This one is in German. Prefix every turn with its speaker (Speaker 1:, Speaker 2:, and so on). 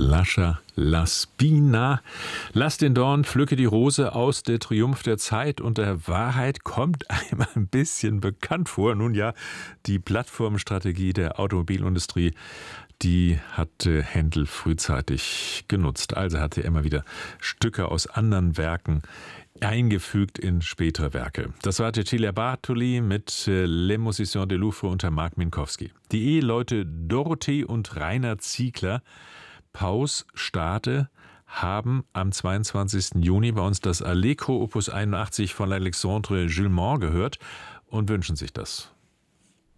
Speaker 1: Lascia la Spina. Lass den Dorn, pflücke die Rose aus. Der Triumph der Zeit und der Wahrheit kommt einem ein bisschen bekannt vor. Nun ja, die Plattformstrategie der Automobilindustrie, die hatte Händel frühzeitig genutzt. Also hatte er immer wieder Stücke aus anderen Werken eingefügt in spätere Werke. Das war Cecilia Bartoli mit Les Musiciens du Louvre unter Marc Minkowski. Die Eheleute Dorothee und Rainer Ziegler, Paus Stade, haben am 22. Juni bei uns das Allegro Opus 81 von Alexandre Gilmont gehört und wünschen sich das.